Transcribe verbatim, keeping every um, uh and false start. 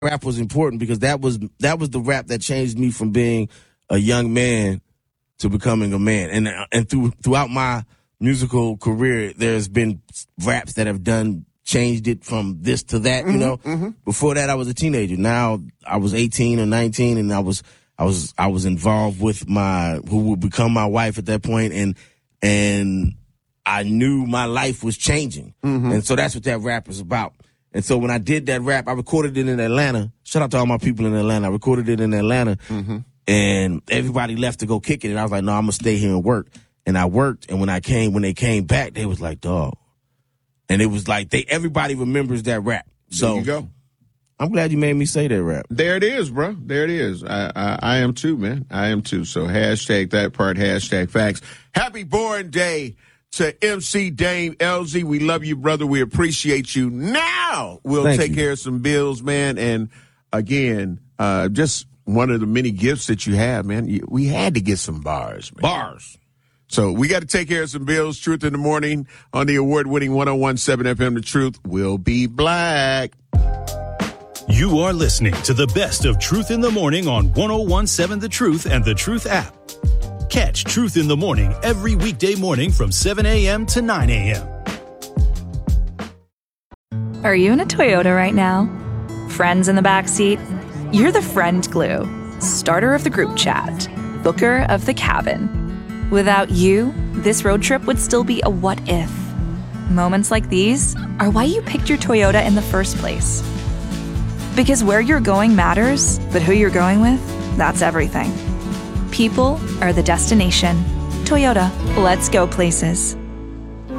rap was important because that was that was the rap that changed me from being a young man to becoming a man. And and through throughout my musical career, there's been raps that have done changed it from this to that. Mm-hmm, you know, mm-hmm. Before that, I was a teenager. Now I was eighteen or nineteen, and I was I was I was involved with my who would become my wife at that point, and and I knew my life was changing, mm-hmm. and so that's what that rap is about. And so when I did that rap, I recorded it in Atlanta. Shout out to all my people in Atlanta. I recorded it in Atlanta, mm-hmm. and everybody left to go kick it. And I was like, no, I'm going to stay here and work. And I worked, and when I came, when they came back, they was like, dog. And it was like, they everybody remembers that rap. So there you go. I'm glad you made me say that rap. There it is, bro. There it is. I, I, I am too, man. I am too. So hashtag that part, hashtag facts. Happy born day to M C Dame L Z. We love you, brother. We appreciate you. Now we'll Thank take you. care of some bills, man. And again, uh, just one of the many gifts that you have, man. We had to get some bars, man. Bars. So we got to take care of some bills. Truth in the Morning on the award-winning one oh one point seven F M. The Truth will be black. You are listening to the best of Truth in the Morning on one oh one point seven The Truth and The Truth app. Catch Truth in the Morning every weekday morning from seven a.m. to nine a.m. Are you in a Toyota right now? Friends in the backseat? You're the friend glue. Starter of the group chat. Booker of the cabin. Without you, this road trip would still be a what if. Moments like these are why you picked your Toyota in the first place. Because where you're going matters, but who you're going with, that's everything. People are the destination. Toyota, let's go places.